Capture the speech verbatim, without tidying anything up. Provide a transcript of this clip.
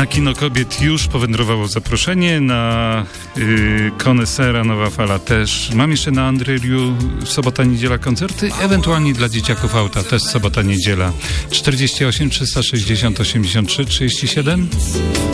Na Kino Kobiet już powędrowało zaproszenie, na yy, Konesera Nowa Fala też. Mam jeszcze na Andryriu sobota, niedziela koncerty, ewentualnie dla dzieciaków auta też sobota, niedziela. czterdzieści osiem trzysta sześćdziesiąt osiemdziesiąt trzy trzydzieści siedem